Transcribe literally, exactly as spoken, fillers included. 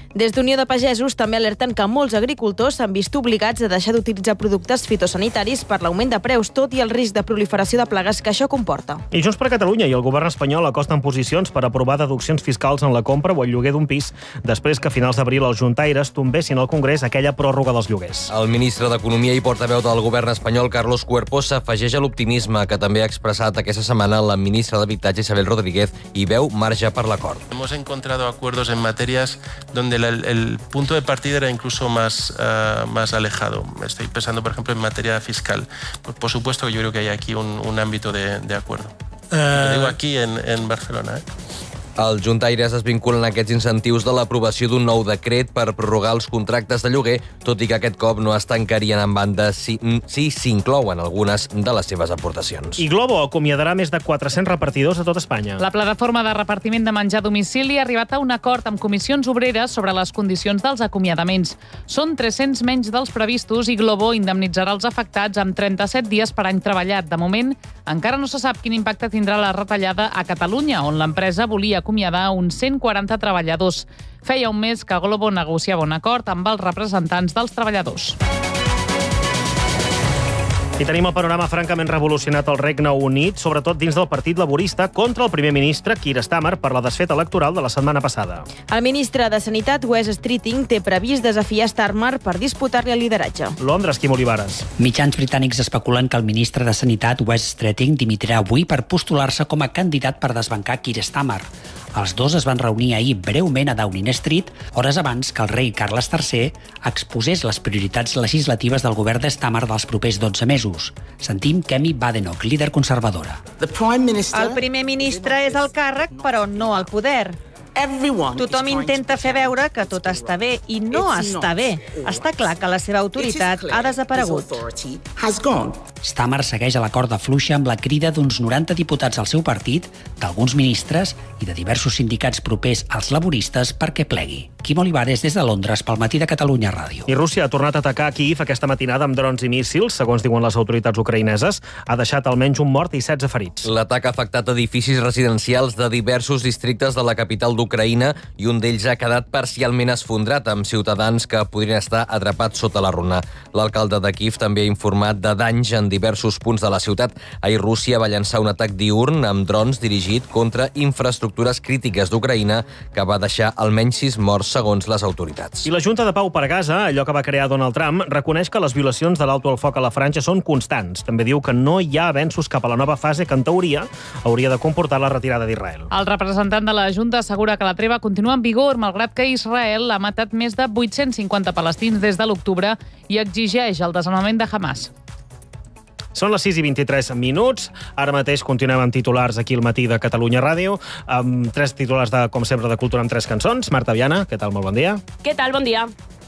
Des d'Unió de Pagesos també alerten que molts agricultors s'han vist obligats a deixar d'utilitzar productes fitosanitaris per l'augment de preus, tot i el risc de proliferació de plagues que això comporta. I Junts per Catalunya i el govern espanyol acosten posicions per aprovar deduccions fiscals en la compra o el lloguer d'un pis, després que a finals d'abril els juntaires tombessin al Congrés aquella pròrroga dels lloguers. El ministre d'Economia i portaveu del govern espanyol, Carlos Cuerpo, s'afegeix a l'optimisme que també ha expressat aquesta setmana la ministra d'Habitatge, Isabel Rodríguez, i veu marge per l'acord. Hemos encontrado acuerdos en materias donde el, el punto de partida era incluso más, uh, más alejado. Estoy pensando, por ejemplo, en materia fiscal. Por, por supuesto que yo creo que hay aquí un, un ámbito de, de acuerdo. Uh... Lo digo aquí en, en Barcelona, ¿eh? Els juntaires es vinculen a aquests incentius de l'aprovació d'un nou decret per prorrogar els contractes de lloguer, tot i que aquest cop no es tancarien en banda si si s'inclouen algunes de les seves aportacions. I Globo acomiadarà més de quatre-cents repartidors a tot Espanya. La plataforma de repartiment de menjar a domicili ha arribat a un acord amb comissions obreres sobre les condicions dels acomiadaments. Són tres-cents menys dels previstos i Globo indemnitzarà els afectats amb trenta-set dies per any treballat. De moment, encara no se sap quin impacte tindrà la retallada a Catalunya, on l'empresa volia acomiadar uns cent quaranta treballadors. Feia un mes que Globo negociava un acord amb els representants dels treballadors. I tenim el panorama francament revolucionat al Regne Unit, sobretot dins del Partit Laborista, contra el primer ministre Keir Starmer per la desfeta electoral de la setmana passada. El ministre de Sanitat, Wes Streeting, té previst desafiar Starmer per disputar-li el lideratge. Londres, Quim Olivares. Mitjans britànics especulen que el ministre de Sanitat, Wes Streeting, dimitirà avui per postular-se com a candidat per desbancar Keir Starmer. Els dos es van reunir ahir breument a Downing Street, hores abans que el rei Carles tercer exposés les prioritats legislatives del govern de Starmer dels propers dotze mesos. Sentim Kemi Badenoch, líder conservadora. El primer ministre és el càrrec, però no el poder. Tothom intenta fer veure que tot està bé i no està bé. Està clar que la seva autoritat ha desaparegut. Starmer segueix a la corda fluixa amb la crida d'uns noranta diputats al seu partit, d'alguns ministres i de diversos sindicats propers als laboristes perquè plegui. Quim Olivares, des de Londres, pel Matí de Catalunya Ràdio. I Rússia ha tornat a atacar Kíiv aquesta matinada amb drons i míssils, segons diuen les autoritats ucraïneses. Ha deixat almenys un mort i setze ferits. L'atac ha afectat edificis residencials de diversos districtes de la capital d'Ucraïna i un d'ells ha quedat parcialment esfondrat, amb ciutadans que podrien estar atrapats sota la runa. L'alcalde de Kíiv també ha informat de danys en diversos punts de la ciutat. Ahir Rússia va llançar un atac diürn amb drons dirigit contra infraestructures crítiques d'Ucraïna que va deixar almenys sis morts, segons les autoritats. I la Junta de Pau per Gaza, allò que va crear Donald Trump, reconeix que les violacions de l'alto al foc a la Franja són constants. També diu que no hi ha avenços cap a la nova fase que, en teoria, hauria de comportar la retirada d'Israel. El representant de la Junta assegura que la treva continua en vigor, malgrat que Israel ha matat més de vuit-cents cinquanta palestins des de l'octubre i exigeix el desarmament de Hamas. Són les sis i vint-i-tres minuts. Ara mateix continuem amb titulars aquí al Matí de Catalunya Ràdio, amb tres titulars, de, com sempre, de cultura amb tres cançons. Marta Viana, què tal? Molt bon dia. Què tal? Bon dia.